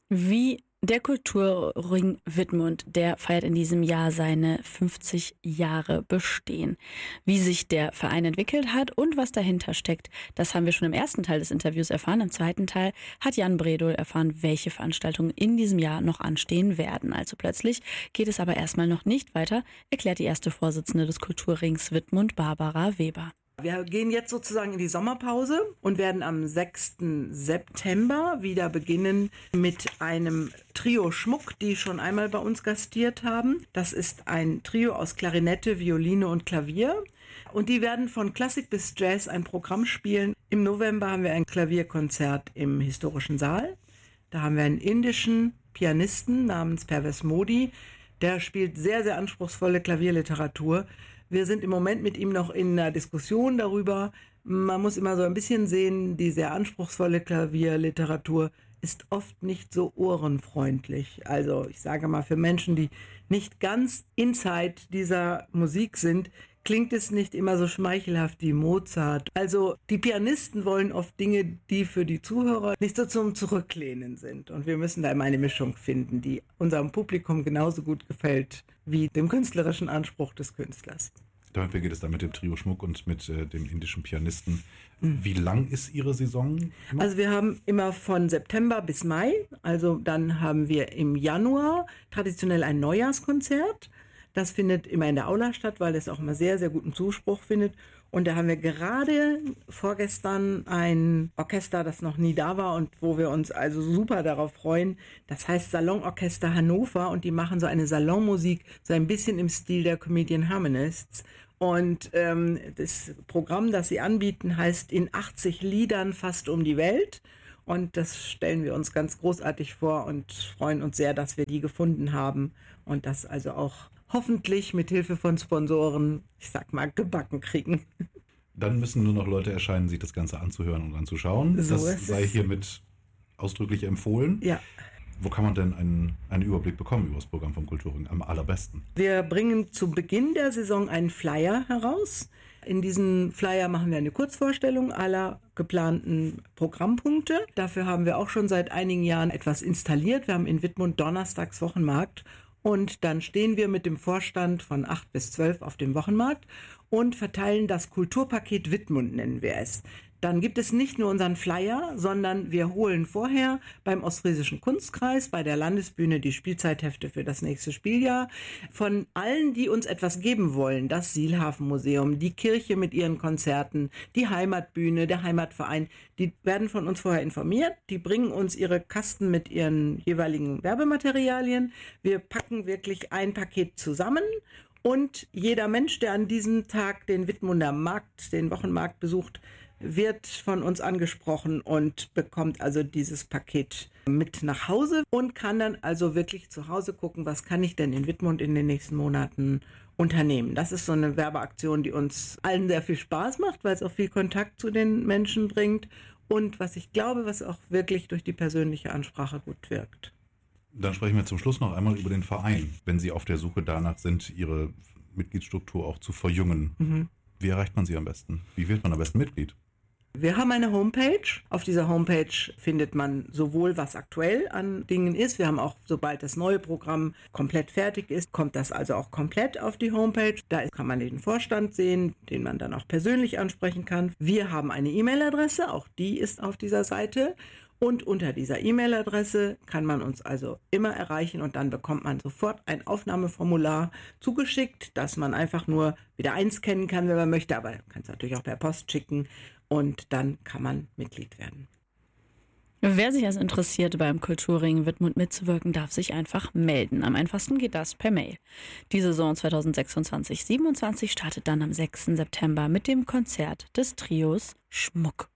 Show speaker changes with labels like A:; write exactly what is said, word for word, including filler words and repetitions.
A: Wie der Kulturring Wittmund, der feiert in diesem Jahr seine fünfzig Jahre Bestehen. Wie sich der Verein entwickelt hat und was dahinter steckt, das haben wir schon im ersten Teil des Interviews erfahren. Im zweiten Teil hat Jan Bredow erfahren, welche Veranstaltungen in diesem Jahr noch anstehen werden. Also plötzlich geht es aber erstmal noch nicht weiter, erklärt die erste Vorsitzende des Kulturrings Wittmund, Barbara Weber.
B: Wir gehen jetzt sozusagen in die Sommerpause und werden am sechsten September wieder beginnen mit einem Trio Schmuck, die schon einmal bei uns gastiert haben. Das ist ein Trio aus Klarinette, Violine und Klavier. Und die werden von Klassik bis Jazz ein Programm spielen. Im November haben wir ein Klavierkonzert im Historischen Saal. Da haben wir einen indischen Pianisten namens Pervez Modi. Der spielt sehr, sehr anspruchsvolle Klavierliteratur. Wir sind im Moment mit ihm noch in einer Diskussion darüber. Man muss immer so ein bisschen sehen, die sehr anspruchsvolle Klavierliteratur ist oft nicht so ohrenfreundlich. Also ich sage mal, für Menschen, die nicht ganz inside dieser Musik sind, klingt es nicht immer so schmeichelhaft wie Mozart. Also die Pianisten wollen oft Dinge, die für die Zuhörer nicht so zum Zurücklehnen sind. Und wir müssen da immer eine Mischung finden, die unserem Publikum genauso gut gefällt wie dem künstlerischen Anspruch des Künstlers.
C: Damit geht es dann mit dem Trio Schmuck und mit äh, dem indischen Pianisten. Wie lang ist Ihre Saison? Noch?
B: Also wir haben immer von September bis Mai. Also dann haben wir im Januar traditionell ein Neujahrskonzert. Das findet immer in der Aula statt, weil es auch immer sehr, sehr guten Zuspruch findet. Und da haben wir gerade vorgestern ein Orchester, das noch nie da war und wo wir uns also super darauf freuen. Das heißt Salonorchester Hannover und die machen so eine Salonmusik, so ein bisschen im Stil der Comedian Harmonists. Und ähm, das Programm, das sie anbieten, heißt In achtzig Liedern fast um die Welt. Und das stellen wir uns ganz großartig vor und freuen uns sehr, dass wir die gefunden haben und das also auch hoffentlich mit Hilfe von Sponsoren, ich sag mal, gebacken kriegen.
C: Dann müssen nur noch Leute erscheinen, sich das Ganze anzuhören und anzuschauen.
B: So
C: das sei hiermit ausdrücklich empfohlen.
B: Ja.
C: Wo kann man denn einen, einen Überblick bekommen über das Programm vom Kulturring am allerbesten?
B: Wir bringen zu Beginn der Saison einen Flyer heraus. In diesem Flyer machen wir eine Kurzvorstellung aller geplanten Programmpunkte. Dafür haben wir auch schon seit einigen Jahren etwas installiert. Wir haben in Wittmund donnerstags Wochenmarkt. Und dann stehen wir mit dem Vorstand von acht bis zwölf auf dem Wochenmarkt und verteilen das Kulturpaket Wittmund, nennen wir es. Dann gibt es nicht nur unseren Flyer, sondern wir holen vorher beim Ostfriesischen Kunstkreis, bei der Landesbühne die Spielzeithefte für das nächste Spieljahr. Von allen, die uns etwas geben wollen, das Sielhafenmuseum, die Kirche mit ihren Konzerten, die Heimatbühne, der Heimatverein, die werden von uns vorher informiert. Die bringen uns ihre Kasten mit ihren jeweiligen Werbematerialien. Wir packen wirklich ein Paket zusammen. Und jeder Mensch, der an diesem Tag den Wittmunder Markt, den Wochenmarkt besucht, wird von uns angesprochen und bekommt also dieses Paket mit nach Hause und kann dann also wirklich zu Hause gucken, was kann ich denn in Wittmund in den nächsten Monaten unternehmen. Das ist so eine Werbeaktion, die uns allen sehr viel Spaß macht, weil es auch viel Kontakt zu den Menschen bringt und was ich glaube, was auch wirklich durch die persönliche Ansprache gut wirkt.
C: Dann sprechen wir zum Schluss noch einmal über den Verein, wenn Sie auf der Suche danach sind, Ihre Mitgliedsstruktur auch zu verjüngen. Mhm. Wie erreicht man sie am besten? Wie wird man am besten Mitglied?
B: Wir haben eine Homepage. Auf dieser Homepage findet man sowohl, was aktuell an Dingen ist. Wir haben auch, sobald das neue Programm komplett fertig ist, kommt das also auch komplett auf die Homepage. Da kann man den Vorstand sehen, den man dann auch persönlich ansprechen kann. Wir haben eine E-Mail-Adresse, auch die ist auf dieser Seite. Und unter dieser E-Mail-Adresse kann man uns also immer erreichen und dann bekommt man sofort ein Aufnahmeformular zugeschickt, das man einfach nur wieder einscannen kann, wenn man möchte, aber man kann es natürlich auch per Post schicken und dann kann man Mitglied werden.
A: Wer sich also interessiert, beim Kulturring Wittmund mitzuwirken, darf sich einfach melden. Am einfachsten geht das per Mail. Die Saison zweitausendsechsundzwanzig siebenundzwanzig startet dann am sechsten September mit dem Konzert des Trios Schmuck.